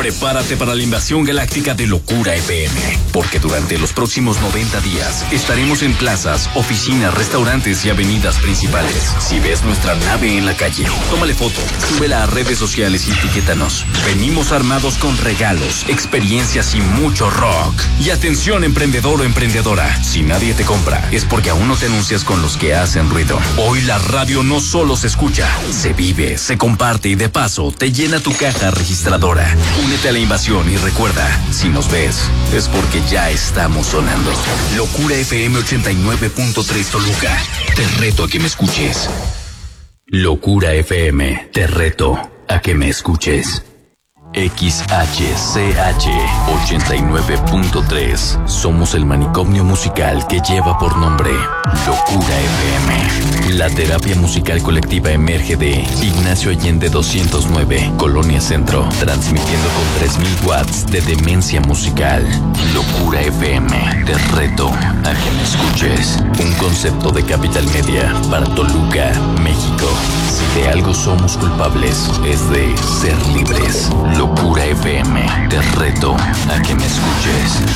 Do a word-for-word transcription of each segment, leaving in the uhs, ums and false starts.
Prepárate para la invasión galáctica de Locura F M, porque durante los próximos noventa días estaremos en plazas, oficinas, restaurantes y avenidas principales. Si ves nuestra nave en la calle, tómale foto, súbela a redes sociales y etiquétanos. Venimos armados con regalos, experiencias y mucho rock. Y atención, emprendedor o emprendedora, si nadie te compra, es porque aún no te anuncias con los que hacen ruido. Hoy la radio no solo se escucha, se vive, se comparte y de paso te llena tu caja registradora. Únete a la invasión y recuerda, si nos ves, es porque ya estamos sonando. Locura F M ochenta y nueve punto tres Toluca. Te reto a que me escuches. Locura F M. Te reto a que me escuches. X H C H ochenta y nueve punto tres. Somos el manicomio musical que lleva por nombre Locura F M. La terapia musical colectiva emerge de Ignacio Allende doscientos nueve, Colonia Centro, transmitiendo con tres mil watts de demencia musical. Locura F M. Te reto a que me escuches. Un concepto de Capital Media para Toluca, México. Si de algo somos culpables, es de ser libres. Locura F M. Te reto a que me escuches.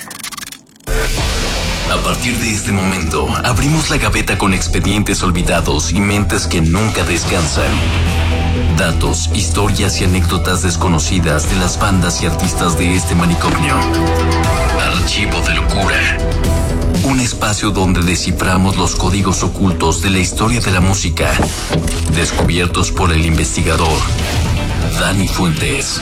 A partir de este momento, abrimos la gaveta con expedientes olvidados y mentes que nunca descansan. Datos, historias y anécdotas desconocidas de las bandas y artistas de este manicomio. Archivo de Locura. Un espacio donde desciframos los códigos ocultos de la historia de la música, descubiertos por el investigador Dani Fuentes.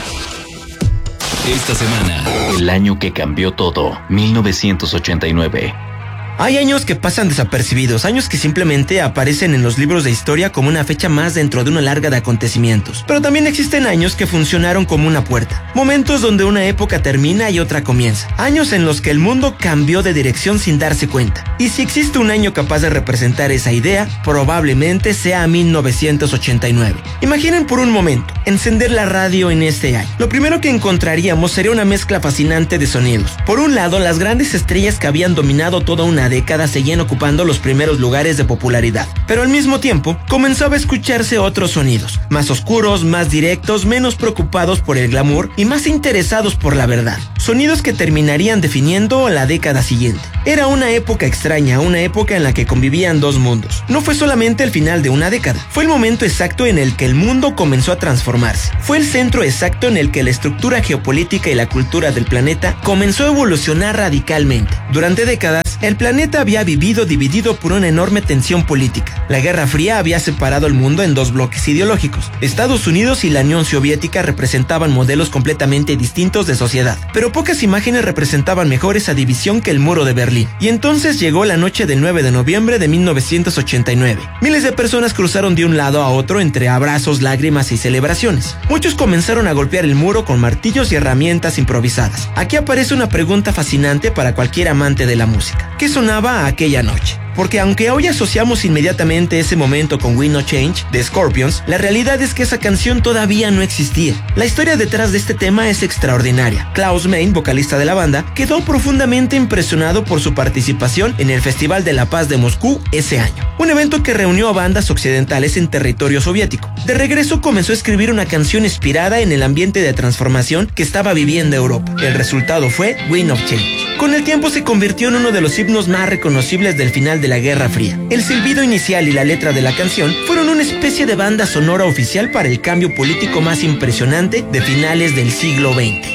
Esta semana, el año que cambió todo, mil novecientos ochenta y nueve. Hay años que pasan desapercibidos, años que simplemente aparecen en los libros de historia como una fecha más dentro de una larga de acontecimientos. Pero también existen años que funcionaron como una puerta, momentos donde una época termina y otra comienza, años en los que el mundo cambió de dirección sin darse cuenta. Y si existe un año capaz de representar esa idea, probablemente sea mil novecientos ochenta y nueve. Imaginen por un momento, encender la radio en este año. Lo primero que encontraríamos sería una mezcla fascinante de sonidos. Por un lado, las grandes estrellas que habían dominado toda una década seguían ocupando los primeros lugares de popularidad, pero al mismo tiempo comenzaba a escucharse otros sonidos, más oscuros, más directos, menos preocupados por el glamour y más interesados por la verdad. Sonidos que terminarían definiendo la década siguiente. Era una época extraña, una época en la que convivían dos mundos. No fue solamente el final de una década, fue el momento exacto en el que el mundo comenzó a transformarse. Fue el centro exacto en el que la estructura geopolítica y la cultura del planeta comenzó a evolucionar radicalmente. Durante décadas, el planeta había vivido dividido por una enorme tensión política. La Guerra Fría había separado el mundo en dos bloques ideológicos. Estados Unidos y la Unión Soviética representaban modelos completamente distintos de sociedad, pero pocas imágenes representaban mejor esa división que el muro de Berlín. Y entonces llegó la noche del nueve de noviembre de mil novecientos ochenta y nueve. Miles de personas cruzaron de un lado a otro entre abrazos, lágrimas y celebraciones. Muchos comenzaron a golpear el muro con martillos y herramientas improvisadas. Aquí aparece una pregunta fascinante para cualquier amante de la música. ¿Qué sonaba aquella noche? Porque aunque hoy asociamos inmediatamente ese momento con We No Change de Scorpions, la realidad es que esa canción todavía no existía. La historia detrás de este tema es extraordinaria. Klaus Meine, vocalista de la banda, quedó profundamente impresionado por su participación en el Festival de la Paz de Moscú ese año, un evento que reunió a bandas occidentales en territorio soviético. De regreso comenzó a escribir una canción inspirada en el ambiente de transformación que estaba viviendo Europa. El resultado fue Wind of Change. Con el tiempo se convirtió en uno de los himnos más reconocibles del final de la Guerra Fría. El silbido inicial y la letra de la canción fueron una especie de banda sonora oficial para el cambio político más impresionante de finales del siglo veinte.